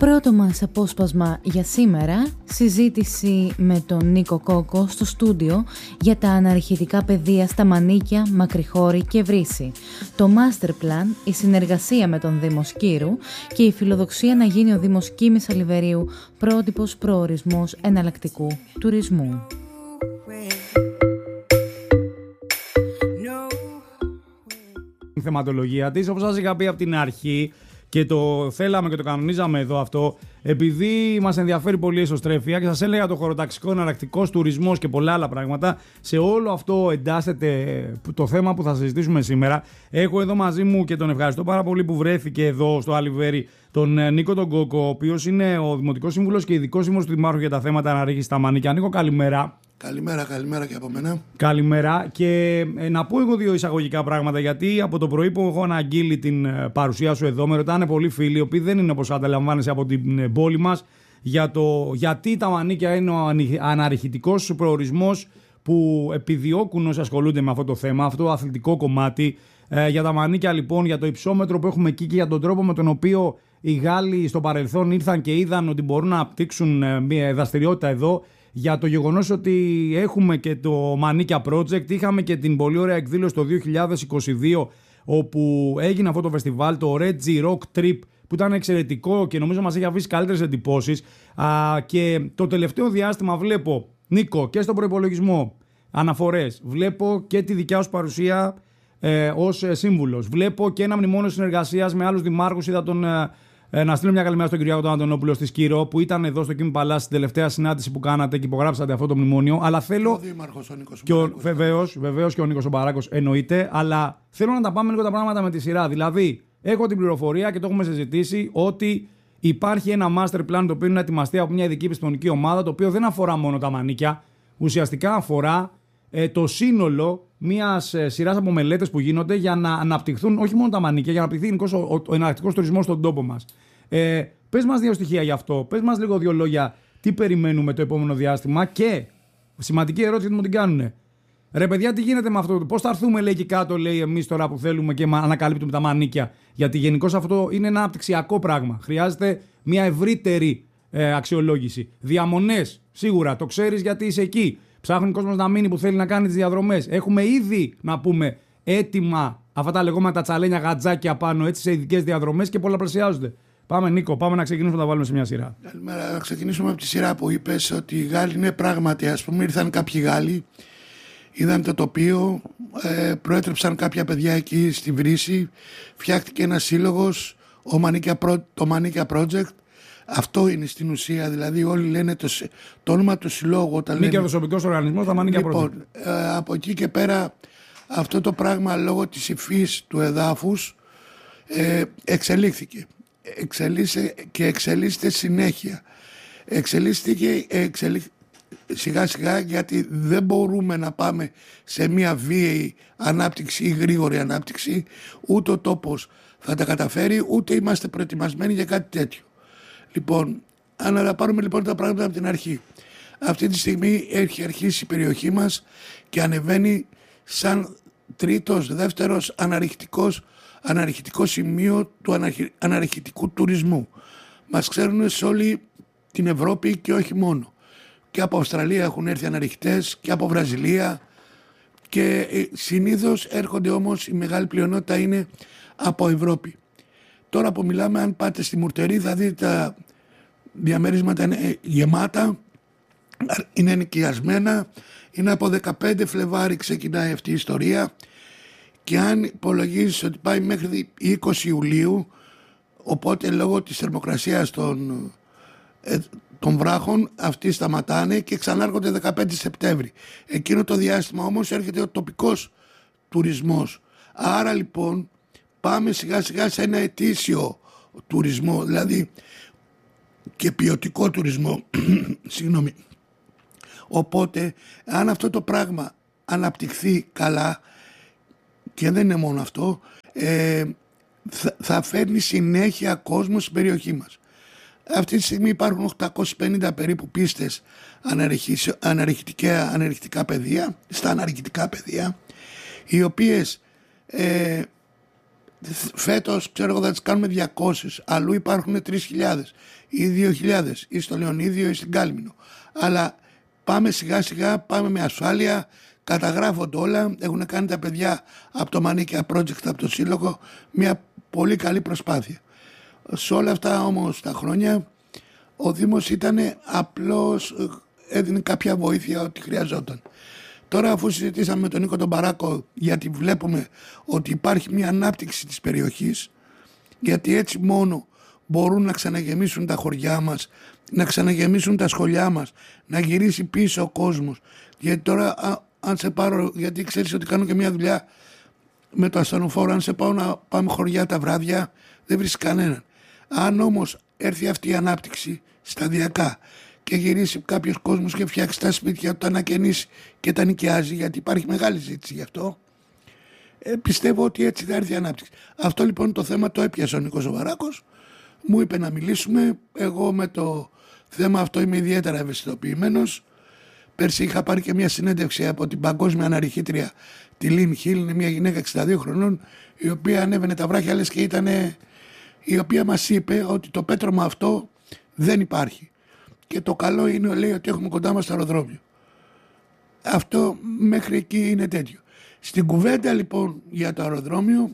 Πρώτο μας απόσπασμα για σήμερα, συζήτηση με τον Νίκο Κόκο στο στούντιο για τα αναρχητικά πεδία στα Μανίκια, Μακρυχώρη και Βρύση. Το Master Plan, η συνεργασία με τον Δήμο Σκύρου και η φιλοδοξία να γίνει ο Δήμος Κίμης Αλιβερίου πρότυπος προορισμός εναλλακτικού τουρισμού. Η θεματολογία της, όπως σας είχα πει από την αρχή, και το θέλαμε και το κανονίζαμε εδώ αυτό, επειδή μας ενδιαφέρει πολύ η εσωστρέφεια και σας έλεγα το χωροταξικό, εναλλακτικός τουρισμός και πολλά άλλα πράγματα, σε όλο αυτό εντάσσεται το θέμα που θα συζητήσουμε σήμερα. Έχω εδώ μαζί μου και τον ευχαριστώ πάρα πολύ που βρέθηκε εδώ στο Αλιβέρι, τον Νίκο τον Κόκο, ο οποίος είναι ο Δημοτικός Σύμβουλος και ειδικός σύμβουλος του Δημάρχου για τα θέματα αναρρίχησης στα Μανίκια. Νίκο, καλημέρα. Καλημέρα και από μένα. Καλημέρα. Και να πω εγώ δύο εισαγωγικά πράγματα, γιατί από το πρωί που έχω αναγγείλει την παρουσία σου εδώ, με ρωτάνε πολλοί φίλοι, οι οποίοι δεν είναι όπως αντιλαμβάνεσαι από την πόλη μας, για το γιατί τα Μανίκια είναι ο αναρριχητικός προορισμός που επιδιώκουν όσοι ασχολούνται με αυτό το θέμα, αυτό το αθλητικό κομμάτι. Για τα Μανίκια, λοιπόν, για το υψόμετρο που έχουμε εκεί και για τον τρόπο με τον οποίο οι Γάλλοι στο παρελθόν ήρθαν και είδαν ότι μπορούν να αναπτύξουν μια δραστηριότητα εδώ. Για το γεγονός ότι έχουμε και το Μανίκια Project, είχαμε και την πολύ ωραία εκδήλωση το 2022 όπου έγινε αυτό το φεστιβάλ, το Reggie Rock Trip, που ήταν εξαιρετικό και νομίζω μας έχει αφήσει καλύτερες εντυπώσεις. Και το τελευταίο διάστημα βλέπω, Νίκο, και στον προϋπολογισμό αναφορές, βλέπω και τη δικιά σου παρουσία ως σύμβουλος, βλέπω και ένα μνημόνιο συνεργασίας με άλλους δημάρχους. Είδα τον να στείλω μια καλημέρα στον Κυριάκο τον Αντωνόπουλο στη Σκύρο, που ήταν εδώ στο Κίμη Παλάς στην τελευταία συνάντηση που κάνατε και υπογράψατε αυτό το μνημόνιο. Αλλά θέλω. Ο Δήμαρχος ο Νίκος Μπαράκος. Βεβαίως και ο Νίκος Μπαράκος εννοείται. Αλλά θέλω να τα πάμε λίγο τα πράγματα με τη σειρά. Δηλαδή, έχω την πληροφορία και το έχουμε συζητήσει ότι υπάρχει ένα master plan το οποίο είναι ετοιμαστεί από μια ειδική επιστημονική ομάδα, το οποίο δεν αφορά μόνο τα Μανίκια. Ουσιαστικά αφορά το σύνολο μιας σειράς από μελέτες που γίνονται για να αναπτυχθούν όχι μόνο τα Μανίκια, για να αναπτυχθεί γενικώς ο εναλλακτικός τουρισμός στον τόπο μας. Πες μας δύο στοιχεία γι' αυτό. Πες μας λίγο δύο λόγια τι περιμένουμε το επόμενο διάστημα και σημαντική ερώτηση γιατί μου την κάνουνε. Ρε παιδιά, τι γίνεται με αυτό? Πώς θα έρθουμε, λέει, εκεί κάτω, λέει, εμείς τώρα που θέλουμε και ανακαλύπτουμε τα Μανίκια? Γιατί γενικώς αυτό είναι ένα αναπτυξιακό πράγμα. Χρειάζεται μια ευρύτερη αξιολόγηση. Διαμονές, σίγουρα, το ξέρεις γιατί είσαι εκεί. Ψάχνει ο κόσμος να μείνει που θέλει να κάνει τις διαδρομές. Έχουμε ήδη, να πούμε, έτοιμα αυτά τα λεγόμενα τσαλένια γατζάκια πάνω έτσι σε ειδικές διαδρομές και πολλαπλασιάζονται. Πάμε, Νίκο, πάμε να ξεκινήσουμε να τα βάλουμε σε μια σειρά. Καλημέρα. Να ξεκινήσουμε από τη σειρά που είπες ότι οι Γάλλοι είναι πράγματι. Ας πούμε, ήρθαν κάποιοι Γάλλοι, είδαν το τοπίο, προέτρεψαν κάποια παιδιά εκεί στη Βρύση, φτιάχτηκε ένας σύλλογος, το Μανίκια Project. Αυτό είναι στην ουσία, δηλαδή όλοι λένε το όνομα του συλλόγου. Μη κερδοσκοπικός οργανισμός, τα Μανίκια Project. Από εκεί και πέρα αυτό το πράγμα λόγω της υφής του εδάφους εξελίχθηκε. Εξελίσσεται συνέχεια. Εξελίσσεται σιγά σιγά, γιατί δεν μπορούμε να πάμε σε μια βίαιη ανάπτυξη ή γρήγορη ανάπτυξη, ούτε ο τόπος θα τα καταφέρει, ούτε είμαστε προετοιμασμένοι για κάτι τέτοιο. Λοιπόν, αν πάρουμε λοιπόν τα πράγματα από την αρχή. Αυτή τη στιγμή έχει αρχίσει η περιοχή μας και ανεβαίνει σαν δεύτερος αναρριχητικό σημείο του αναρριχητικού τουρισμού. Μας ξέρουν σε όλη την Ευρώπη και όχι μόνο. Και από Αυστραλία έχουν έρθει αναρριχτές και από Βραζιλία και συνήθως έρχονται, όμως η μεγάλη πλειονότητα είναι από Ευρώπη. Τώρα που μιλάμε, αν πάτε στη Μουρτερή θα δείτε τα διαμερίσματα είναι γεμάτα, είναι ενοικιασμένα, είναι από 15 Φλεβάρι ξεκινάει αυτή η ιστορία και αν υπολογίζεις ότι πάει μέχρι 20 Ιουλίου, οπότε λόγω της θερμοκρασίας των βράχων αυτοί σταματάνε και ξανάρχονται 15 Σεπτέμβρη. Εκείνο το διάστημα όμως έρχεται ο τοπικός τουρισμός. Άρα λοιπόν πάμε σιγά σιγά σε ένα ετήσιο τουρισμό, δηλαδή και ποιοτικό τουρισμό. Συγγνώμη. Οπότε αν αυτό το πράγμα αναπτυχθεί καλά, και δεν είναι μόνο αυτό, θα φέρνει συνέχεια κόσμο στην περιοχή μας. Αυτή τη στιγμή υπάρχουν 850 περίπου πίστες αναρριχτικά πεδία, στα αναρριχτικά πεδία, οι οποίες φέτος ξέρω εγώ θα τις κάνουμε 200, αλλού υπάρχουν 3.000 ή 2.000 ή στο Λεωνίδιο ή στην Κάλυμνο. Αλλά πάμε σιγά σιγά, πάμε με ασφάλεια, καταγράφονται όλα. Έχουν κάνει τα παιδιά από το Μανίκια Project, από το Σύλλογο, μια πολύ καλή προσπάθεια. Σε όλα αυτά όμως τα χρόνια ο Δήμος ήταν απλώς, έδινε κάποια βοήθεια ό,τι χρειαζόταν. Τώρα αφού συζητήσαμε με τον Νίκο τον Παράκο, γιατί βλέπουμε ότι υπάρχει μια ανάπτυξη της περιοχής, γιατί έτσι μόνο μπορούν να ξαναγεμίσουν τα χωριά μας, να ξαναγεμίσουν τα σχολιά μας, να γυρίσει πίσω ο κόσμος. Γιατί τώρα αν σε πάρω, γιατί ξέρεις ότι κάνω και μια δουλειά με το ασθενοφόρο, αν σε πάω να πάμε χωριά τα βράδια δεν βρίσκει κανέναν. Αν όμως έρθει αυτή η ανάπτυξη σταδιακά και γυρίσει κάποιος κόσμος και φτιάξει τα σπίτια, τα ανακαινήσει και τα νοικιάζει, γιατί υπάρχει μεγάλη ζήτηση γι' αυτό, πιστεύω ότι έτσι θα έρθει η ανάπτυξη. Αυτό λοιπόν το θέμα το έπιασε ο Νίκος ο Βαράκος, μου είπε να μιλήσουμε. Εγώ με το θέμα αυτό είμαι ιδιαίτερα ευαισθητοποιημένος. Πέρσι είχα πάρει και μια συνέντευξη από την παγκόσμια αναρριχήτρια τη Λιν Χιλ, είναι μια γυναίκα 62 χρονών, η οποία ανέβαινε τα βράχια λες και η οποία μας είπε ότι το πέτρωμα αυτό δεν υπάρχει. Και το καλό είναι, λέει, ότι έχουμε κοντά μας το αεροδρόμιο. Αυτό μέχρι εκεί είναι τέτοιο. Στην κουβέντα λοιπόν για το αεροδρόμιο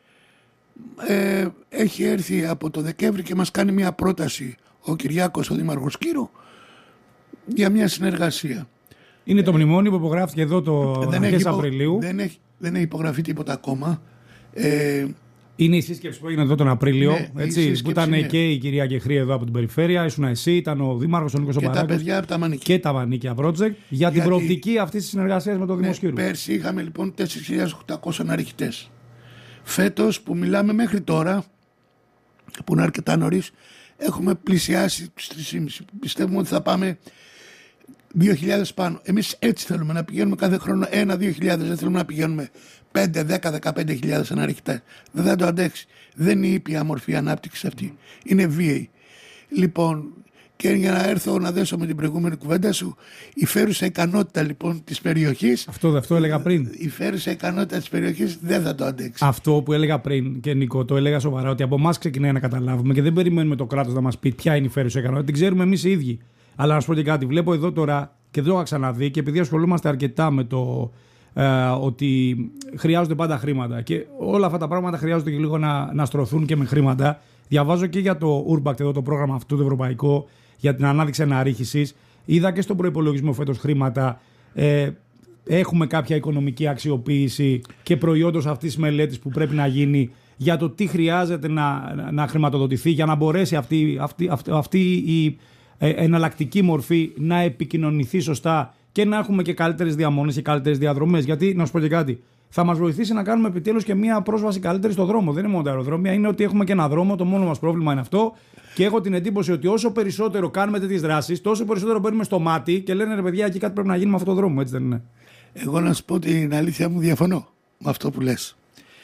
έχει έρθει από το Δεκέμβρη και μας κάνει μια πρόταση ο Κυριάκος, ο Δήμαρχος Κύρου, για μια συνεργασία. Είναι το μνημόνιο που υπογράφηκε εδώ το αρχές Απριλίου. Δεν έχει υπογραφεί τίποτα ακόμα. Είναι η σύσκεψη που έγινε εδώ τον Απρίλιο, ναι, έτσι, που ήταν και η κυρία Κεχρή εδώ από την περιφέρεια, ήσουν εσύ, ήταν ο Δήμαρχος, ο Νίκος ο Παράκος, και τα παιδιά από τα Μανίκια. Και τα Μανίκια Project, για την προοπτική αυτής της συνεργασίας με το Δήμο Σκύρου. Πέρσι είχαμε λοιπόν 4.800 αναρριχητές. Φέτος που μιλάμε μέχρι τώρα, που είναι αρκετά νωρίς, έχουμε πλησιάσει τους 3.500. Πιστεύουμε ότι θα πάμε 2.000 πάνω. Εμείς έτσι θέλουμε να πηγαίνουμε κάθε χρόνο 1-2.000. Δεν θέλουμε να πηγαίνουμε 5, 10, 15.000 αναρριχητές. Δεν θα το αντέξει. Δεν είναι η ήπια μορφή ανάπτυξη αυτή. Είναι βίαιη. Λοιπόν, και για να έρθω να δέσω με την προηγούμενη κουβέντα σου, η φέρουσα ικανότητα λοιπόν της περιοχής. Αυτό έλεγα πριν. Η φέρουσα ικανότητα της περιοχής δεν θα το αντέξει. Αυτό που έλεγα πριν, και Νίκο, το έλεγα σοβαρά, ότι από εμάς ξεκινάει να καταλάβουμε και δεν περιμένουμε το κράτος να μας πει ποια είναι η φέρουσα ικανότητα. Την ξέρουμε εμείς οι ίδιοι. Αλλά να σου πω και κάτι, βλέπω εδώ τώρα και δεν το είχα ξαναδεί, και επειδή ασχολούμαστε αρκετά με το ότι χρειάζονται πάντα χρήματα και όλα αυτά τα πράγματα χρειάζονται και λίγο να στρωθούν και με χρήματα. Διαβάζω και για το Urbact εδώ το πρόγραμμα αυτό το ευρωπαϊκό για την ανάδειξη αναρρίχησης. Είδα και στον προϋπολογισμό φέτος χρήματα. Έχουμε κάποια οικονομική αξιοποίηση και προϊόντος αυτής της μελέτης που πρέπει να γίνει για το τι χρειάζεται να χρηματοδοτηθεί για να μπορέσει αυτή η εναλλακτική μορφή να επικοινωνηθεί σωστά και να έχουμε και καλύτερες διαμονές και καλύτερες διαδρομές. Γιατί, να σου πω και κάτι, θα μας βοηθήσει να κάνουμε επιτέλους και μια πρόσβαση καλύτερη στο δρόμο. Δεν είναι μόνο τα αεροδρόμια, είναι ότι έχουμε και ένα δρόμο. Το μόνο μας πρόβλημα είναι αυτό. Και έχω την εντύπωση ότι όσο περισσότερο κάνουμε τέτοιες δράσεις, τόσο περισσότερο παίρνουμε στο μάτι και λένε ρε παιδιά, εκεί κάτι πρέπει να γίνει με αυτό το δρόμο. Έτσι δεν είναι? Εγώ να σου πω την αλήθεια μου, διαφωνώ με αυτό που λες.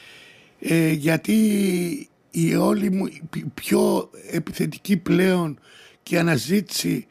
Γιατί η όλη μου πιο επιθετική πλέον και αναζήτηση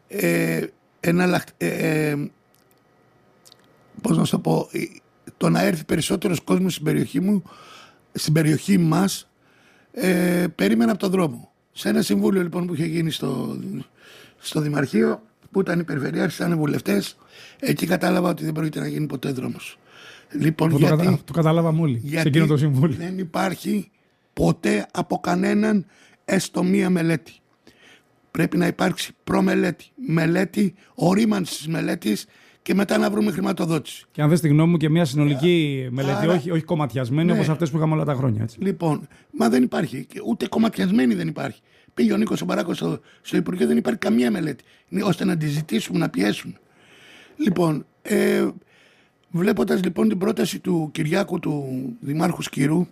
πώς να σου το πω, το να έρθει περισσότερος κόσμος στην περιοχή μου, στην περιοχή μας, περίμενα από τον δρόμο. Σε ένα συμβούλιο λοιπόν που είχε γίνει στο Δημαρχείο, που ήταν οι περιφερειάρχες, ήταν οι βουλευτές, εκεί κατάλαβα ότι δεν πρόκειται να γίνει ποτέ δρόμος. Λοιπόν, το καταλάβαμε όλοι σε εκείνο το συμβούλιο. Δεν υπάρχει ποτέ από κανέναν έστω μία μελέτη. Πρέπει να υπάρξει προμελέτη, μελέτη, ορίμανση της μελέτης και μετά να βρούμε χρηματοδότηση. Και αν δες τη γνώμη μου και μια συνολική μελέτη, όχι κομματιασμένη, ναι, όπως αυτές που είχαμε όλα τα χρόνια. Έτσι. Λοιπόν, μα δεν υπάρχει. Ούτε κομματιασμένη δεν υπάρχει. Πήγε ο Νίκος ο Παράκος στο Υπουργείο, δεν υπάρχει καμία μελέτη. Ώστε να τη ζητήσουμε, να πιέσουμε. Λοιπόν, βλέποντας λοιπόν την πρόταση του Κυριάκου, του Δημάρχου Σκύρου,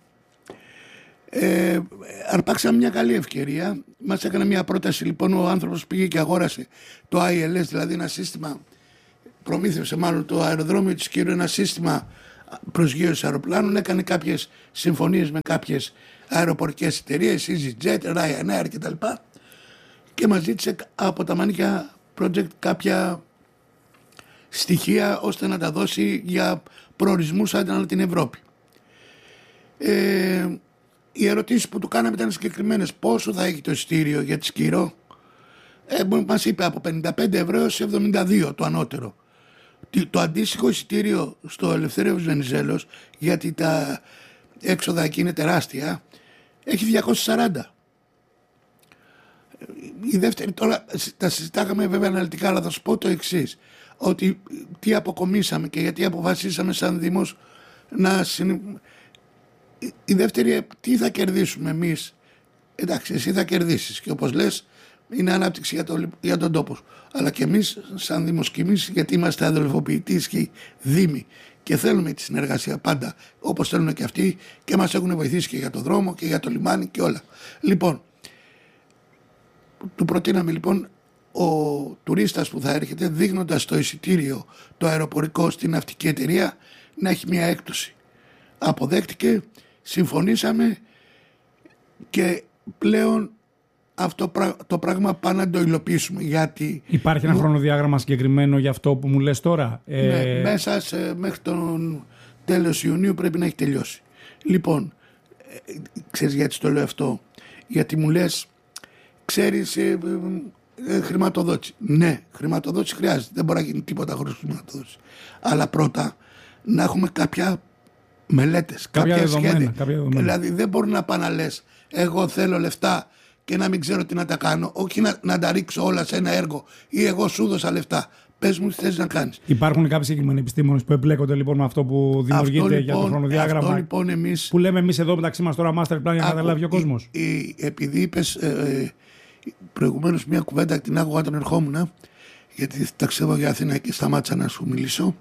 αρπάξαμε μια καλή ευκαιρία. Μας έκανε μια πρόταση λοιπόν, ο άνθρωπος πήγε και αγόρασε το ILS, δηλαδή ένα σύστημα, προμήθευσε μάλλον το αεροδρόμιο της Κύρου, ένα σύστημα προσγείωσης αεροπλάνων, έκανε κάποιες συμφωνίες με κάποιες αεροπορικές εταιρείες, EasyJet, Ryanair κτλ. Και μας ζήτησε από τα Μανίκια Project κάποια στοιχεία ώστε να τα δώσει για προορισμούς σαν την Ευρώπη. Οι ερωτήσεις που του κάναμε ήταν συγκεκριμένες. Πόσο θα έχει το εισιτήριο για τη Σκύρο? Μας είπε από 55 ευρώ έως 72 το ανώτερο. Το αντίστοιχο εισιτήριο στο Ελευθέριος Βενιζέλος, γιατί τα έξοδα εκεί είναι τεράστια, έχει 240. Η δεύτερη, τώρα τα συζητάγαμε βέβαια αναλυτικά, αλλά θα σου πω το εξής, ότι τι αποκομίσαμε και γιατί αποφασίσαμε σαν Δήμος η δεύτερη, τι θα κερδίσουμε εμείς? Εντάξει, εσύ θα κερδίσεις και όπως λες είναι ανάπτυξη για τον τόπο. Αλλά και εμείς σαν Δήμος και εμείς, γιατί είμαστε αδελφοποιητές και δήμοι και θέλουμε τη συνεργασία πάντα, όπως θέλουν και αυτοί, και μας έχουν βοηθήσει και για το δρόμο και για το λιμάνι και όλα. Λοιπόν, του προτείναμε λοιπόν ο τουρίστας που θα έρχεται, δείχνοντας το εισιτήριο το αεροπορικό στην ναυτική εταιρεία, να έχει μια έκπτωση. Αποδέχτηκε, συμφωνήσαμε και πλέον αυτό το πράγμα πάμε να το υλοποιήσουμε. Γιατί υπάρχει ένα χρονοδιάγραμμα συγκεκριμένο για αυτό που μου λες τώρα? Ναι, μέσα μέχρι τον τέλος Ιουνίου πρέπει να έχει τελειώσει. Λοιπόν, ξέρεις γιατί το λέω αυτό? Γιατί μου λες, ξέρεις, χρηματοδότηση. Ναι, χρηματοδότηση χρειάζεται. Δεν μπορεί να γίνει τίποτα χωρίς χρηματοδότηση. Αλλά πρώτα να έχουμε κάποια μελέτες, κάποια σχέδια. Δηλαδή δεν μπορεί να πάνε να λες εγώ θέλω λεφτά και να μην ξέρω τι να τα κάνω. Όχι να τα ρίξω όλα σε ένα έργο ή εγώ σου δώσα λεφτά. Πες μου τι θες να κάνεις. Υπάρχουν κάποιοι συγκεκριμένοι επιστήμονες που εμπλέκονται λοιπόν με αυτό που δημιουργείται για το χρονοδιάγραμμα? Αυτό λοιπόν εμείς. Που λέμε εμείς εδώ μεταξύ μας τώρα master plan για να καταλάβει ο κόσμος. Επειδή είπες προηγουμένως μια κουβέντα, την άκουγα όταν ερχόμουν, γιατί ταξιδεύω για Αθήνα και σταμάτησα να σου μιλήσω.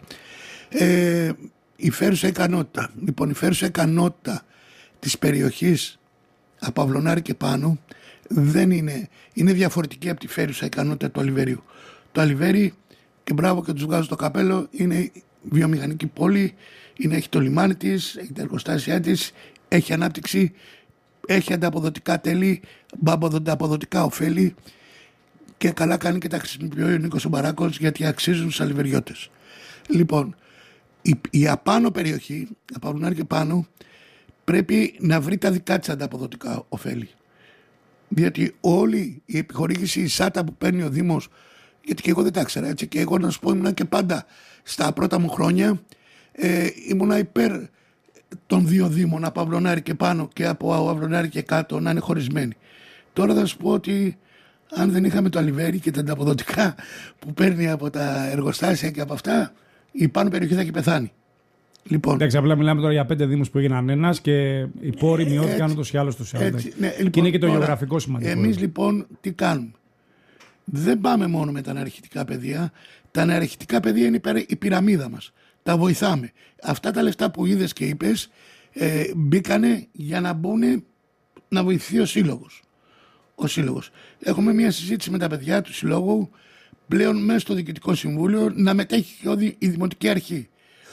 Η φέρουσα ικανότητα. Λοιπόν, η φέρουσα ικανότητα της περιοχής από Αυλωνάρη και πάνω δεν είναι διαφορετική από τη φέρουσα ικανότητα του Αλιβερίου. Το Αλιβέρι, και μπράβο και τους βγάζω το καπέλο, είναι βιομηχανική πόλη, έχει το λιμάνι της, έχει τα εργοστάσια της, έχει ανάπτυξη, έχει ανταποδοτικά τέλη, ανταποδοτικά ωφέλη, και καλά κάνει και τα χρησιμοποιεί ο Νίκος ο Μπαράκος, γιατί αξίζουν στους αλιβεριώτες. Λοιπόν, η απάνω περιοχή, από Αυλωνάρη και πάνω, πρέπει να βρει τα δικά της ανταποδοτικά ωφέλη. Διότι όλη η επιχορήγηση, η ΣΑΤΑ που παίρνει ο Δήμος, γιατί και εγώ δεν τα ήξερα, έτσι, και εγώ να σου πω ήμουνα και πάντα στα πρώτα μου χρόνια ήμουνα υπέρ των δύο Δήμων, από Αυλωνάρη και πάνω και από Αυλωνάρη και κάτω, να είναι χωρισμένοι. Τώρα θα σου πω ότι αν δεν είχαμε το Αλιβέρι και τα ανταποδοτικά που παίρνει από τα εργοστάσια και από αυτά, η πάνω περιοχή θα έχει πεθάνει. Λοιπόν, εντάξει, απλά μιλάμε τώρα για 5 δήμους που έγιναν ένας και οι πόροι μειώθηκαν ούτως ή άλλως στους 40. Ναι, λοιπόν, και είναι και το γεωγραφικό σημαντικό. Εμείς λοιπόν τι κάνουμε? Δεν πάμε μόνο με τα αναρχητικά παιδεία. Τα αναρχητικά παιδεία είναι η πυραμίδα μας. Τα βοηθάμε. Αυτά τα λεφτά που είδες και είπες μπήκανε για να μπουν να βοηθηθεί ο σύλλογος. Έχουμε μια συζήτηση με τα παιδιά του συλλόγου πλέον μέσα στο Διοικητικό Συμβούλιο να μετέχει και η Δημοτική Αρχή.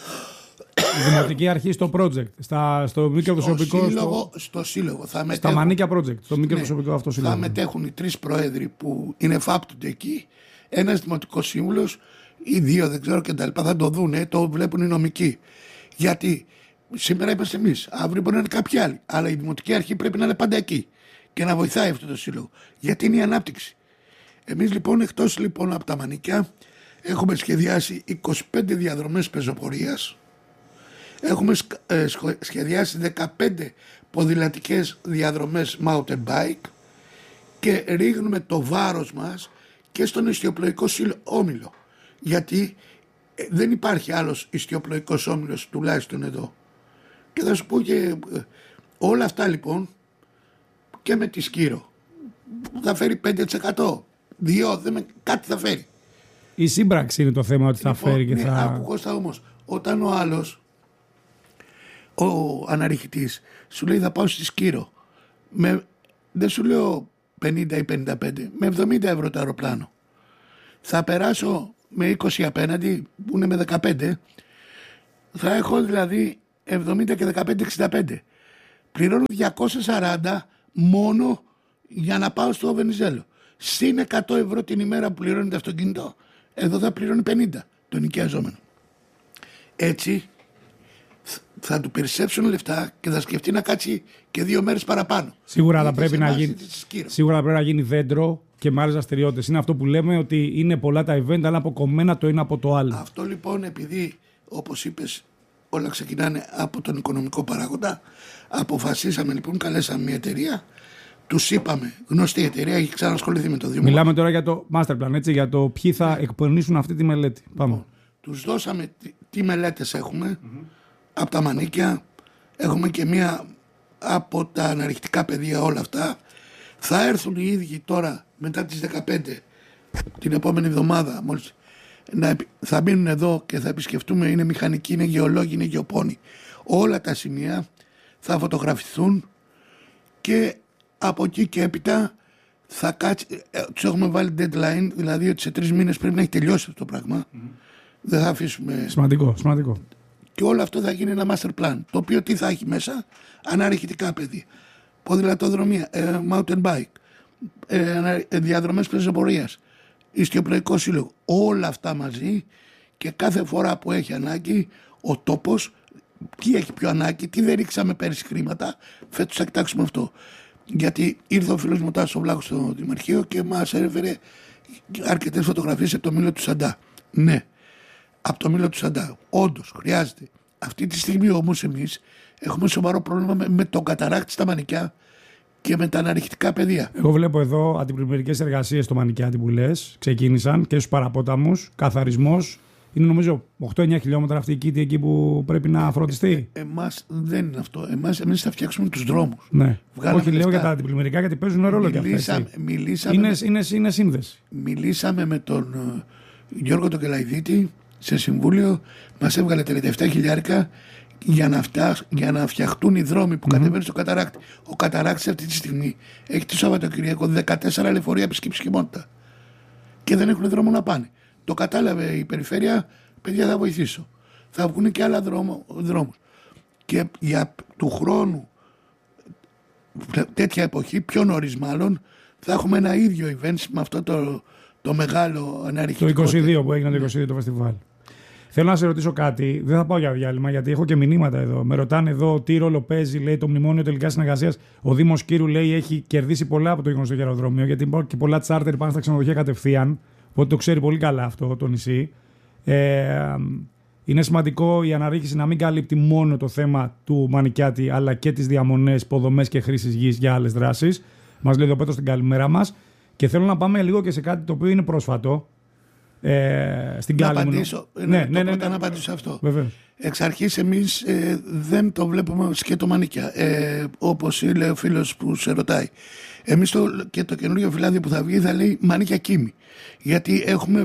Η Δημοτική Αρχή στο project, στο μικρό προσωπικό. Στο σύλλογο. Στα μανίκια project, στο μικρό προσωπικό αυτό σύλλογο. Θα μετέχουν οι 3 πρόεδροι που είναι εφάπτονται εκεί, ένας Δημοτικός Σύμβουλος ή 2, δεν ξέρω, και τα λοιπά. Θα το δουν, το βλέπουν οι νομικοί. Γιατί σήμερα είμαστε εμείς, αύριο μπορεί να είναι κάποιοι άλλοι. Αλλά η Δημοτική Αρχή πρέπει να είναι πάντα εκεί και να βοηθάει αυτό το σύλλογο. Γιατί είναι η ανάπτυξη. Εμείς λοιπόν, εκτός λοιπόν από τα μανίκια, έχουμε σχεδιάσει 25 διαδρομές πεζοπορίας. Έχουμε σχεδιάσει 15 ποδηλατικές διαδρομές mountain bike και ρίχνουμε το βάρος μας και στον ιστιοπλοϊκό όμιλο. Γιατί δεν υπάρχει άλλος ιστιοπλοϊκός όμιλος τουλάχιστον εδώ. Και θα σου πω και όλα αυτά λοιπόν και με τη Σκύρο θα φέρει 5%. 2, κάτι θα φέρει. Η σύμπραξη είναι το θέμα ότι θα λοιπόν, φέρει και θα... Άκου όμως, όταν ο άλλος, ο αναρριχητής, σου λέει θα πάω στη Σκύρο, δεν σου λέω 50 ή 55, με 70 ευρώ το αεροπλάνο. Θα περάσω με 20 απέναντι, που είναι με 15, θα έχω δηλαδή 70 και 15, 65. Πληρώνω 240 μόνο για να πάω στο Βενιζέλο. Συν 100 ευρώ την ημέρα που πληρώνει το αυτοκίνητο, εδώ θα πληρώνει 50 το νοικιαζόμενο. Έτσι θα του περισσέψουν λεφτά και θα σκεφτεί να κάτσει και 2 μέρες παραπάνω. Σίγουρα θα πρέπει να γίνει δέντρο και με άλλες δραστηριότητες. Είναι αυτό που λέμε, ότι είναι πολλά τα event, αλλά αποκομμένα το ένα από το άλλο. Αυτό λοιπόν, επειδή όπως είπες, όλα ξεκινάνε από τον οικονομικό παράγοντα, αποφασίσαμε λοιπόν, καλέσαμε μια εταιρεία, τους είπαμε, γνωστή εταιρεία, έχει ξανασχοληθεί με το Δήμο. Μιλάμε τώρα για το master plan, έτσι, για το ποιοι θα εκπονήσουν αυτή τη μελέτη. Πάμε. Τους δώσαμε τι μελέτες έχουμε από τα μανίκια, έχουμε και μία από τα αναρριχτικά πεδία, όλα αυτά. Θα έρθουν οι ίδιοι τώρα μετά τις 15 την επόμενη εβδομάδα, μόλις θα μείνουν εδώ και θα επισκεφτούμε, είναι μηχανικοί, είναι γεωλόγοι, είναι γεωπόνοι. Όλα τα σημεία θα φωτογραφηθούν και από εκεί και έπειτα θα κάτσει, τους έχουμε βάλει deadline, δηλαδή ότι σε 3 μήνες πρέπει να έχει τελειώσει αυτό το πράγμα. Δεν θα αφήσουμε. Σημαντικό. Και όλο αυτό θα γίνει ένα master plan. Το οποίο τι θα έχει μέσα? Αναρριχητικά πεδία, ποδηλατοδρομία, mountain bike, διαδρομές πεζοπορίας, ιστιοπλοϊκό σύλλογο. Όλα αυτά μαζί, και κάθε φορά που έχει ανάγκη ο τόπος, τι έχει πιο ανάγκη, τι δεν ρίξαμε πέρυσι χρήματα, φέτος θα κοιτάξουμε αυτό. Γιατί ήρθε ο φίλος μου Τάσος Βλάχος στο Δημαρχείο και μας έφερε αρκετές φωτογραφίες από το Μήλο του Σαντά. Ναι, από το Μήλο του Σαντά. Όντως χρειάζεται. Αυτή τη στιγμή όμως εμείς έχουμε σοβαρό πρόβλημα με τον καταράκτη στα Μανικιά και με τα αναρριχτικά πεδία. Εγώ βλέπω εδώ αντιπλημμυρικές εργασίες στο Μανικιάτι που λες, ξεκίνησαν και στους παραπόταμους, καθαρισμός. Είναι νομίζω 8-9 χιλιόμετρα αυτή η κήτη εκεί που πρέπει να φροντιστεί. Εμάς δεν είναι αυτό. Εμείς θα φτιάξουμε τους δρόμους. Ναι. Όχι, λέω για τα αντιπλημμυρικά, γιατί παίζουν ρόλο και αυτά. Είναι σύνδεση. Μιλήσαμε με τον Γιώργο τον Κελαϊδίτη σε συμβούλιο, μας έβγαλε 37 χιλιάρικα για να φτιαχτούν οι δρόμοι που κατεβαίνουν στο καταράκτη. Ο καταράκτης αυτή τη στιγμή έχει το Σαββατοκυριακό 14 λεωφορεία επισκέψη χειμώνα και δεν έχουν δρόμο να πάνε. Το κατάλαβε η περιφέρεια, παιδιά, θα βοηθήσω. Θα βγουν και άλλα δρόμους. Και για του χρόνου, τέτοια εποχή, πιο νωρίς μάλλον, θα έχουμε ένα ίδιο event με αυτό το μεγάλο αναρριχτικό. Το 22 που έγινε το 22 το φεστιβάλ. Θέλω να σε ρωτήσω κάτι, δεν θα πάω για διάλειμμα γιατί έχω και μηνύματα εδώ. Με ρωτάνε εδώ τι ρόλο παίζει, λέει, το Μνημόνιο Τελικά Συνεργασίας. Ο Δήμος Κύρου, λέει, έχει κερδίσει πολλά από το γνωστό αεροδρόμιο, γιατί και πολλά τσάρτερ πάνε στα ξενοδοχεία κατευθείαν. Οπότε το ξέρει πολύ καλά αυτό το νησί. Είναι σημαντικό η αναρρίχηση να μην καλύπτει μόνο το θέμα του Μανικιάτη, αλλά και τις διαμονές, υποδομές και χρήσης γης για άλλες δράσεις. Μας λέει ο Πέτρος την καλημέρα μας. Και θέλω να πάμε λίγο και σε κάτι το οποίο είναι πρόσφατο. Στην να απαντήσω. Ναι, να απαντήσω αυτό. Βεβαίως. Εξ αρχής εμείς δεν το βλέπουμε σκέτο Μανίκια. Όπως λέει ο φίλος που σε ρωτάει. Εμείς και το καινούργιο φυλάδιο που θα βγει θα λέει Μανίκια Κίμη. Γιατί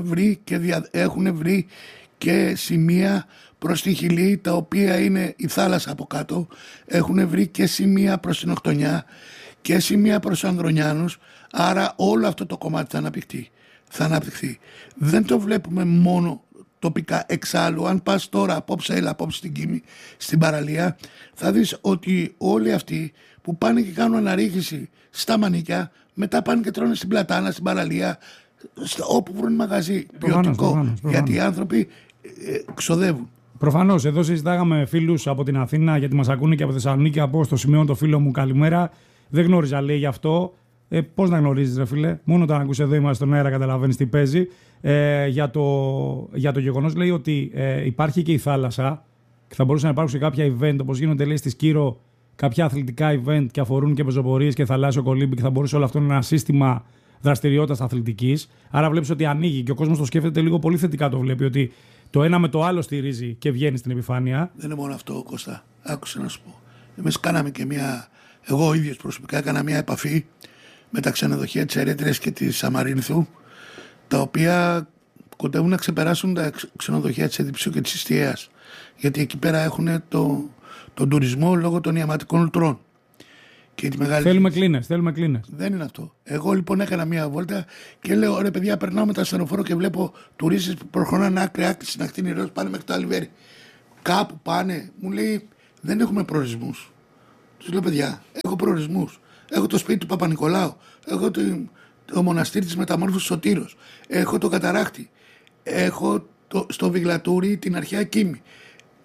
έχουν βρει και σημεία προς τη Χιλή, τα οποία είναι η θάλασσα από κάτω. Έχουν βρει και σημεία προς την Οκτωνιά και σημεία προς Ανδρονιάνους. Άρα όλο αυτό το κομμάτι θα αναπτυχθεί. Δεν το βλέπουμε μόνο τοπικά. Εξάλλου, αν πας τώρα απόψε στην Κίμη, στην παραλία, θα δεις ότι όλοι αυτοί που πάνε και κάνουν αναρρίχηση στα Μανίκια, μετά πάνε και τρώνε στην Πλατάνα, στην παραλία, όπου βρουν μαγαζί ποιοτικό. Γιατί οι άνθρωποι ξοδεύουν. Προφανώς, εδώ συζητάγαμε φίλους από την Αθήνα, γιατί μας ακούνε και από Θεσσαλονίκη. Από στο σημείο το φίλο μου, καλημέρα. Δεν γνώριζα, λέει, γι' αυτό. Πώς να γνωρίζεις, ρε φίλε? Μόνο όταν ακούς εδώ είμαστε στον αέρα, καταλαβαίνεις τι παίζει. Για το γεγονός, λέει, ότι υπάρχει και η θάλασσα και θα μπορούσαν να υπάρξουν κάποια event, όπως γίνονται, λέει, στη Σκύρο, κάποια αθλητικά event και αφορούν και πεζοπορίες και θαλάσσιο κολύμπι, και θα μπορούσε όλο αυτό να είναι ένα σύστημα δραστηριότητας αθλητικής. Άρα βλέπεις ότι ανοίγει και ο κόσμος το σκέφτεται λίγο πολύ θετικά, το βλέπει ότι το ένα με το άλλο στηρίζει και βγαίνει στην επιφάνεια. Δεν είναι μόνο αυτό, Κώστα. Άκουσε να σου πω. Εμείς κάναμε και εγώ ο ίδιος προσωπικά έκανα μια επαφή με τα ξενοδοχεία της Ερέτριας και της Σαμαρίνθου, τα οποία κοντεύουν να ξεπεράσουν τα ξενοδοχεία της Εδιψίου και της Ιστιαίας. Γιατί εκεί πέρα έχουν τον τουρισμό λόγω των ιαματικών λουτρών. Θέλουμε κλίνες. Δεν είναι αυτό. Εγώ λοιπόν έκανα μια βόλτα και λέω, ρε παιδιά, περνάω με τα ασθενοφόρο και βλέπω τουρίστες που προχωράνε άκρη στην ακτίνη Ρώσου, πάνε μέχρι το Αλιβέρι. Κάπου πάνε, μου λέει, δεν έχουμε προορισμούς. Τους λέω, παιδιά, έχω προορισμούς. Έχω το σπίτι του Παπα-Νικολάου. Έχω το μοναστήρι της Μεταμόρφωσης Σωτήρος. Έχω το Καταράκτη. Έχω στο Βιγλατούρι την αρχαία Κίμη.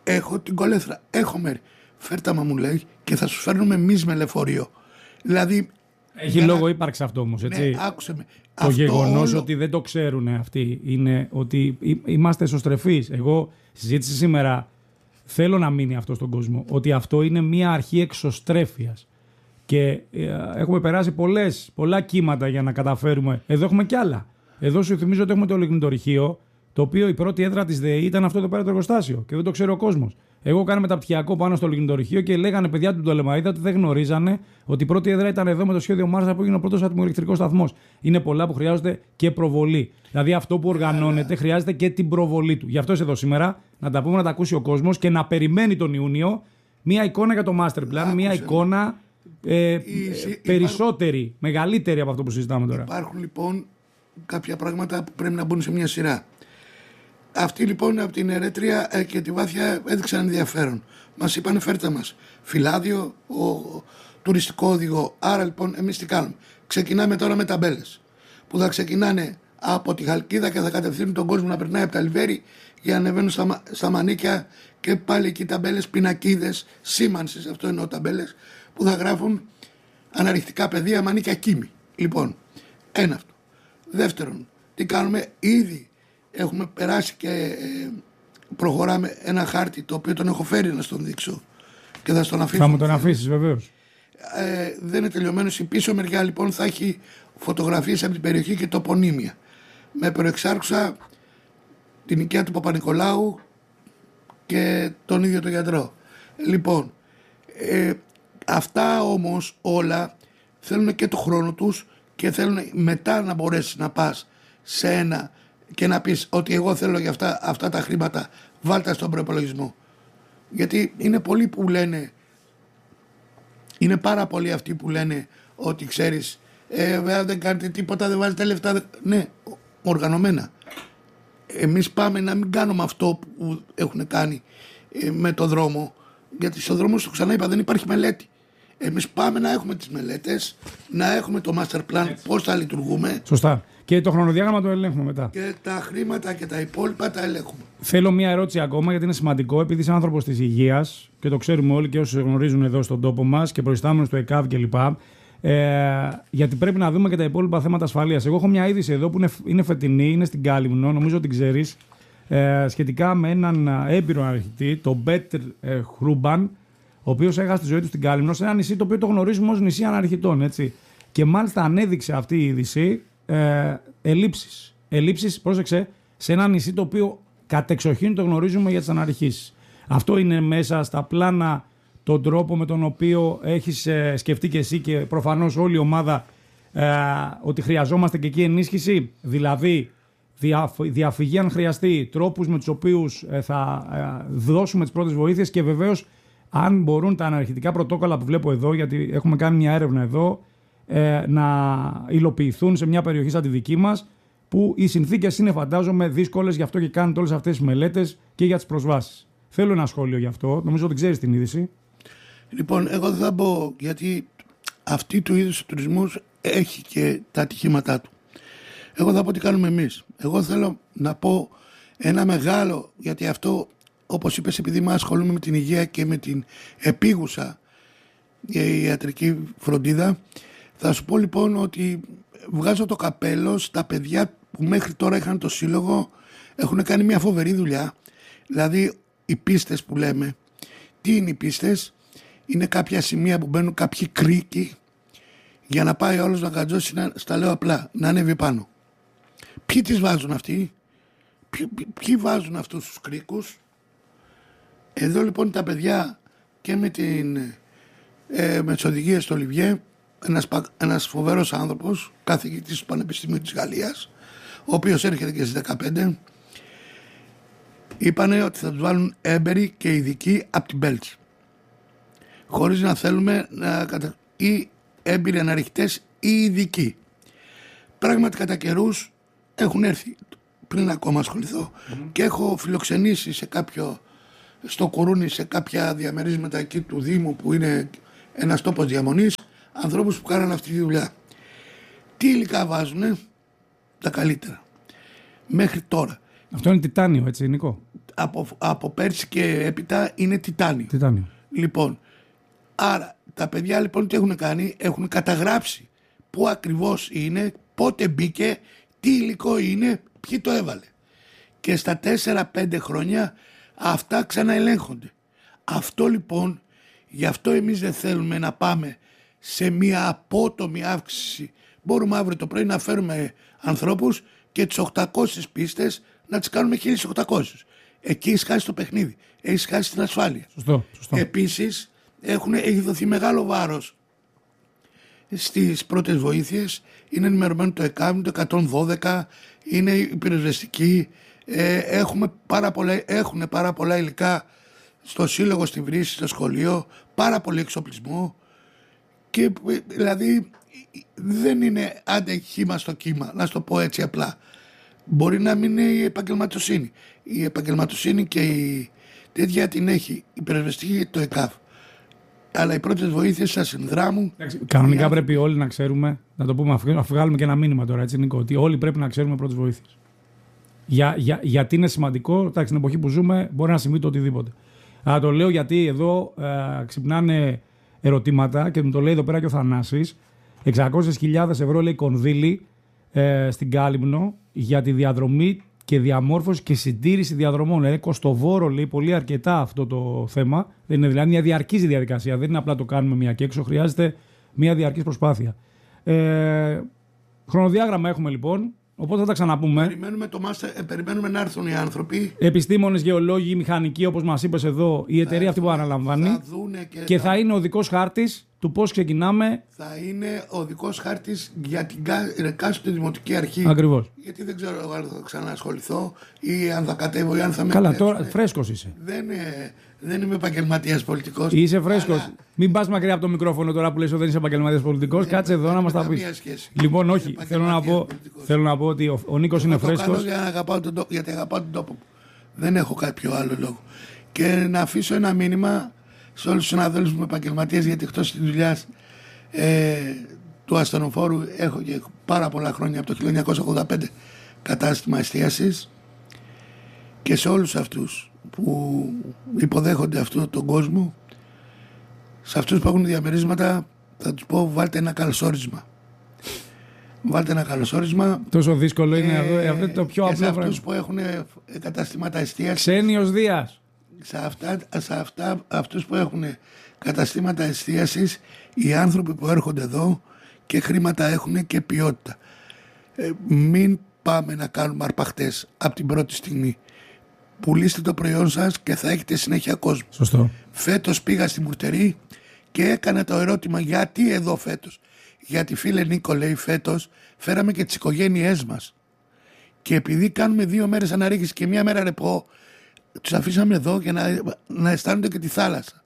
έχω την Κολέθρα, έχω μέρη. Φέρτα μου λέει και θα σου φέρνουμε εμείς με λεωφορείο. Δηλαδή. Έχει λόγο ύπαρξη αυτό όμως, έτσι. Ναι, άκουσε με. Το γεγονός ότι δεν το ξέρουν αυτοί είναι ότι είμαστε εσωστρεφείς. Εγώ συζήτησα σήμερα, θέλω να μείνει αυτό στον κόσμο, ότι αυτό είναι μια αρχή εξωστρέφειας. Και έχουμε περάσει πολλά κύματα για να καταφέρουμε. Εδώ έχουμε κι άλλα. Εδώ σου θυμίζω ότι έχουμε το ολιγνητορυχείο, το οποίο η πρώτη έδρα της ΔΕΗ ήταν αυτό εδώ πέρα το εργοστάσιο και δεν το ξέρει ο κόσμος. Εγώ κάνω μεταπτυχιακό πάνω στο ολιγνητορυχείο και λέγανε παιδιά του Πτολεμαΐδα ότι δεν γνωρίζανε ότι η πρώτη έδρα ήταν εδώ με το σχέδιο Μάρσα που έγινε ο πρώτος ατμοηλεκτρικός σταθμός. Είναι πολλά που χρειάζονται και προβολή. Δηλαδή αυτό που οργανώνεται χρειάζεται και την προβολή του. Γι' αυτό είσαι εδώ σήμερα, να τα πούμε, να τα ακούσει ο κόσμος και να περιμένει τον Ιούνιο μια εικόνα για το master plan, μια εικόνα περισσότερη, μεγαλύτερη από αυτό που συζητάμε τώρα. Υπάρχουν λοιπόν κάποια πράγματα που πρέπει να μπουν σε μια σειρά. Αυτοί λοιπόν από την Ερέτρια και τη Βάθια έδειξαν ενδιαφέρον. Μας είπανε φέρτε μας φυλάδιο, τουριστικό οδηγό. Άρα λοιπόν εμείς τι κάνουμε? Ξεκινάμε τώρα με ταμπέλες που θα ξεκινάνε από τη Χαλκίδα και θα κατευθύνουν τον κόσμο να περνάει από τα Λιβέρι για να ανεβαίνουν στα Μανίκια και πάλι εκεί ταμπέλες, πινακίδες σήμανσης, αυτό εννοώ ταμπέλες, που θα γράφουν αναρριχτικά πεδία Μανίκια Κίμη. Λοιπόν, ένα αυτό. Δεύτερον, τι κάνουμε? Ήδη έχουμε περάσει και προχωράμε ένα χάρτη το οποίο τον έχω φέρει να στον δείξω και θα στον αφήσω. Θα μου τον αφήσεις βεβαίως. Δεν είναι τελειωμένος. Η πίσω μεριά λοιπόν θα έχει φωτογραφίες από την περιοχή και τοπονύμια. Με προεξάρχουσα την οικία του Παπα-Νικολάου και τον ίδιο τον γιατρό. Λοιπόν, αυτά όμως όλα θέλουν και το χρόνο τους και θέλουν μετά να μπορέσεις να πας σε ένα και να πεις ότι εγώ θέλω για αυτά τα χρήματα, βάλτε στον προϋπολογισμό. Γιατί είναι πολλοί που λένε, είναι πάρα πολλοί αυτοί που λένε ότι ξέρεις, δεν κάνετε τίποτα, δεν βάζετε λεφτά. Ναι, οργανωμένα. Εμείς πάμε να μην κάνουμε αυτό που έχουν κάνει με το δρόμο, γιατί στο δρόμο, σου ξανά είπα, δεν υπάρχει μελέτη. Εμείς πάμε να έχουμε τις μελέτες, να έχουμε το master plan, πώς θα λειτουργούμε. Σωστά. Και το χρονοδιάγραμμα το ελέγχουμε μετά. Και τα χρήματα και τα υπόλοιπα τα ελέγχουμε. Θέλω μία ερώτηση ακόμα, γιατί είναι σημαντικό, επειδή είσαι άνθρωπος της υγείας και το ξέρουμε όλοι και όσοι γνωρίζουν εδώ στον τόπο μας και προϊστάμενος του ΕΚΑΒ κλπ. Γιατί πρέπει να δούμε και τα υπόλοιπα θέματα ασφαλείας. Εγώ έχω μια είδηση εδώ που είναι φετινή, είναι στην Κάλυμνο, νομίζω ότι ξέρεις, σχετικά με έναν έμπειρο αναρχητή, τον Μπέτρ Χρούμπαν, ο οποίος έχασε τη ζωή του στην Κάλυμνο, σε ένα νησί το οποίο το γνωρίζουμε ως νησί αναρχητών. Έτσι. Και μάλιστα ανέδειξε αυτή η είδηση ελλείψεις, πρόσεξε, σε ένα νησί το οποίο κατεξοχήν το γνωρίζουμε για τις αναρχήσεις. Αυτό είναι μέσα στα πλάνα, τον τρόπο με τον οποίο έχεις σκεφτεί και εσύ και προφανώς όλη η ομάδα ότι χρειαζόμαστε και εκεί ενίσχυση, δηλαδή διαφυγή αν χρειαστεί, τρόπους με τους οποίους θα δώσουμε τις πρώτες βοήθειες και βεβαίως αν μπορούν τα αναρχητικά πρωτόκολλα που βλέπω εδώ, γιατί έχουμε κάνει μια έρευνα εδώ, να υλοποιηθούν σε μια περιοχή σαν τη δική μας, που οι συνθήκες είναι, φαντάζομαι, δύσκολες, γι' αυτό και κάνουν όλες αυτές τις μελέτες και για τις προσβάσεις. Θέλω ένα σχόλιο γι' αυτό, νομίζω ότι ξέρεις την είδηση. Λοιπόν, εγώ δεν θα μπω, γιατί αυτή του είδους του τουρισμού έχει και τα ατυχήματά του. Εγώ θα πω τι κάνουμε εμείς. Εγώ θέλω να πω ένα μεγάλο, γιατί αυτό, όπως είπες, επειδή με ασχολούμαι με την υγεία και με την επίγουσα ιατρική φροντίδα, θα σου πω λοιπόν ότι βγάζω το καπέλο στα παιδιά που μέχρι τώρα είχαν το σύλλογο, έχουν κάνει μια φοβερή δουλειά. Δηλαδή οι πίστες που λέμε, τι είναι οι πίστες? Είναι κάποια σημεία που μπαίνουν κάποιοι κρίκοι για να πάει όλος να κατζώσει, στα λέω απλά, να ανέβει πάνω. Ποιοι τις βάζουν αυτοί? Ποιοι βάζουν αυτούς τους κρίκους? Εδώ λοιπόν τα παιδιά και με τις οδηγίες στο Λιβιέ, ένας φοβερός άνθρωπος, καθηγητής του Πανεπιστημίου της Γαλλίας, ο οποίος έρχεται και στις 15, είπανε ότι θα τους βάλουν έμπεροι και ειδικοί από την Πέλτση, χωρίς να θέλουμε ή έμπειροι αναρριχτές ή ειδικοί. Πράγματι κατά καιρούς έχουν έρθει, πριν ακόμα ασχοληθώ, και έχω φιλοξενήσει στο Κουρούνι, σε κάποια διαμερίσματα εκεί του Δήμου που είναι ένας τόπος διαμονής, ανθρώπους που κάνανε αυτή τη δουλειά. Τι υλικά βάζουνε? Τα καλύτερα. Μέχρι τώρα. Αυτό είναι τιτάνιο, έτσι, Νικό? από πέρσι και έπειτα είναι τιτάνιο. Λοιπόν, άρα τα παιδιά λοιπόν τι έχουν κάνει, έχουν καταγράψει πού ακριβώς είναι, πότε μπήκε, τι υλικό είναι, ποιοι το έβαλε. Και στα 4-5 χρόνια αυτά ξαναελέγχονται. Αυτό λοιπόν, γι' αυτό εμείς δεν θέλουμε να πάμε σε μια απότομη αύξηση. Μπορούμε αύριο το πρωί να φέρουμε ανθρώπους και τις 800 πίστες να τις κάνουμε 1.800. Εκεί έχει χάσει το παιχνίδι, έχει χάσει την ασφάλεια. Σωστό. Επίσης έχει δοθεί μεγάλο βάρος στις πρώτες βοήθειες. Είναι ενημερωμένο το ΕΚΑΜ, το 112, είναι η πυροσβεστική. Έχουν πάρα πολλά υλικά στο σύλλογο, στη βρύση, στο σχολείο, πάρα πολύ εξοπλισμό και δηλαδή δεν είναι άντε χύμα στο κύμα, να σου το πω έτσι απλά. Μπορεί να μην είναι η επαγγελματοσύνη. Η επαγγελματοσύνη και η τέτοια την έχει η πυροσβεστική, το ΕΚΑΒ. Αλλά οι πρώτες βοήθειες στα συνδράμουν. Κανονικά πρέπει όλοι να ξέρουμε, να το πούμε, αφού βγάλουμε και ένα μήνυμα τώρα, έτσι Νίκο, ότι όλοι πρέπει να ξέρουμε πρώτες βοήθειες. Γιατί είναι σημαντικό, εντάξει, στην εποχή που ζούμε μπορεί να συμβεί το οτιδήποτε. Αλλά το λέω γιατί εδώ ξυπνάνε ερωτήματα και μου το λέει εδώ πέρα και ο Θανάσης. 600.000 ευρώ λέει κονδύλι στην Κάλυμνο για τη διαδρομή και διαμόρφωση και συντήρηση διαδρομών. Είναι κοστοβόρο, λέει, πολύ αρκετά αυτό το θέμα. Δεν είναι δηλαδή μια διαρκής διαδικασία. Δεν είναι απλά το κάνουμε μία και έξω. Χρειάζεται μια διαρκής προσπάθεια. Χρονοδιάγραμμα έχουμε λοιπόν. Οπότε θα τα ξαναπούμε. Περιμένουμε να έρθουν οι άνθρωποι. Επιστήμονες, γεωλόγοι, μηχανικοί, όπως μας είπες εδώ, η εταιρεία αυτή που αναλαμβάνει. Και θα είναι οδικός χάρτης του πώς ξεκινάμε. Θα είναι οδικός χάρτης για την εκάστοτε δημοτική αρχή. Ακριβώς. Γιατί δεν ξέρω αν θα ξανασχοληθώ ή αν θα κατέβω ή αν θα με. Καλά, τώρα φρέσκος είσαι. Δεν είμαι επαγγελματίας πολιτικός. Είσαι φρέσκος. Αλλά... Μην πας μακριά από το μικρόφωνο τώρα που λες ότι δεν είσαι επαγγελματίας πολιτικός. Κάτσε εδώ να μας τα πεις. Λοιπόν, όχι. Θέλω να πω ότι ο Νίκος είναι φρέσκος. Γιατί αγαπάω τον τόπο μου. Δεν έχω κάποιο άλλο λόγο. Και να αφήσω ένα μήνυμα σε όλους τους συναδέλφους μου επαγγελματίες, γιατί εκτός της δουλειάς του ασθενοφόρου έχω και πάρα πολλά χρόνια από το 1985 κατάστημα εστίασης, και σε όλους αυτούς που υποδέχονται αυτόν τον κόσμο, σε αυτούς που έχουν διαμερίσματα, θα τους πω βάλτε ένα καλωσόρισμα. Βάλτε ένα καλωσόρισμα. Τόσο δύσκολο είναι αυτό το πιο απλό. Σε αυτούς που έχουν καταστήματα εστίασης. Ξένιος Δίας. Αυτούς που έχουν καταστήματα εστίασης, οι άνθρωποι που έρχονται εδώ και χρήματα έχουν και ποιότητα. Μην πάμε να κάνουμε αρπαχτές από την πρώτη στιγμή. Πουλήστε το προϊόν σας και θα έχετε συνέχεια κόσμο. Σωστό. Φέτος πήγα στη Μουρτερή και έκανα το ερώτημα γιατί εδώ φέτος. Γιατί φίλε Νίκο, λέει, φέτος φέραμε και τις οικογένειές μας. Και επειδή κάνουμε 2 μέρες αναρρίχηση και 1 μέρα ρεπό, τους αφήσαμε εδώ για να αισθάνονται και τη θάλασσα.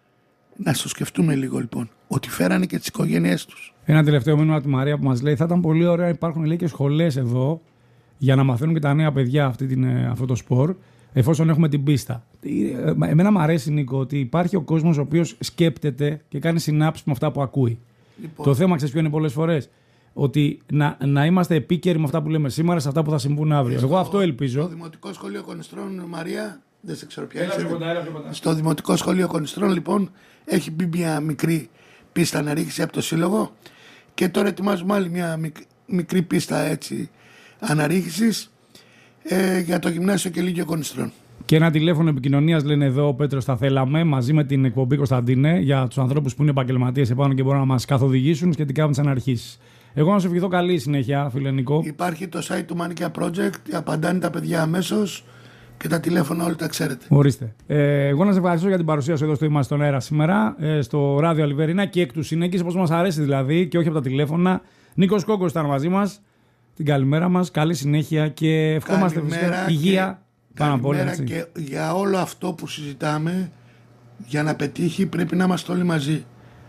Να το σκεφτούμε λίγο λοιπόν, ότι φέρανε και τις οικογένειές τους. Ένα τελευταίο μήνυμα από τη Μαρία που μας λέει: θα ήταν πολύ ωραία να υπάρχουν, λέει, και σχολές εδώ για να μαθαίνουν και τα νέα παιδιά αυτό το σπορ, εφόσον έχουμε την πίστα. Εμένα μου αρέσει, Νίκο, ότι υπάρχει ο κόσμος ο οποίος σκέπτεται και κάνει συνάψεις με αυτά που ακούει. Λοιπόν, το θέμα, ξέρεις ποιο είναι πολλές φορές? Ότι να είμαστε επίκαιροι με αυτά που λέμε σήμερα σε αυτά που θα συμβούν αύριο. Εγώ αυτό ελπίζω. Στο Δημοτικό Σχολείο Κονιστρών, Μαρία, δεν σε ξέρω ποια είσαι. Στο Δημοτικό Σχολείο Κονιστρών, λοιπόν, έχει μπει μια μικρή πίστα αναρρίχηση από το Σύλλογο και τώρα ετοιμάζουμε άλλη μια μικρή πίστα έτσι αναρρίχησης για το Γυμνάσιο και Λύκειο Κονιστρών. Και ένα τηλέφωνο επικοινωνίας, λένε εδώ ο Πέτρος, θα θέλαμε μαζί με την εκπομπή Κωνσταντίνε για τους ανθρώπους που είναι επαγγελματίες επάνω και μπορούν να μας καθοδηγήσουν σχετικά με τις αναρχήσεις. Εγώ να σου ευχηθώ καλή συνέχεια, φίλε Νικό. Υπάρχει το site του Μανίκια Project, απαντάνε τα παιδιά αμέσως και τα τηλέφωνα όλοι τα ξέρετε. Ορίστε. Εγώ να σε ευχαριστώ για την παρουσία σου εδώ στο Είμαστε στον Αέρα σήμερα, στο Ράδιο Αλιβερίνα και εκ του συνέχεια, όπως μας αρέσει δηλαδή και όχι από τα τηλέφωνα. Νίκος Κόκκος ήταν μαζί μας. Την καλημέρα μας, καλή συνέχεια και ευχόμαστε φυσικά υγεία. Καλημέρα και για όλο αυτό που συζητάμε, για να πετύχει πρέπει να είμαστε όλοι μαζί.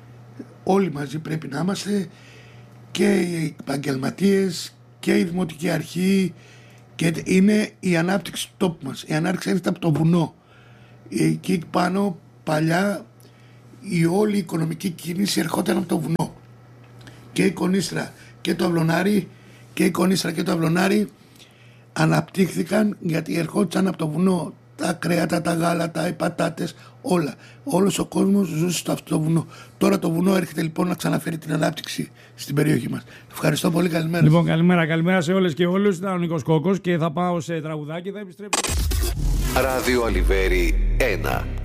Όλοι μαζί πρέπει να είμαστε, και οι επαγγελματίες και η Δημοτική Αρχή, και είναι η ανάπτυξη του τόπου μας. Η ανάπτυξη έρχεται από το βουνό. Εκεί πάνω παλιά η όλη η οικονομική κίνηση ερχόταν από το βουνό. Και η Κονίστρα και το Αυλωνάρι, και η Κονίστρα και το Αυλωνάρι αναπτύχθηκαν γιατί ερχόντουσαν από το βουνό τα κρέατα, τα γάλατα, οι πατάτες, όλα. Όλος ο κόσμος ζούσε στο αυτό το βουνό. Τώρα το βουνό έρχεται λοιπόν να ξαναφέρει την ανάπτυξη στην περιοχή μας. Ευχαριστώ πολύ, καλημέρα. Λοιπόν, καλημέρα σε όλες και όλους. Ήταν ο Νίκος Κόκκος και θα πάω σε τραγουδάκι, θα επιστρέψω. Ράδιο Αλιβέρι 1.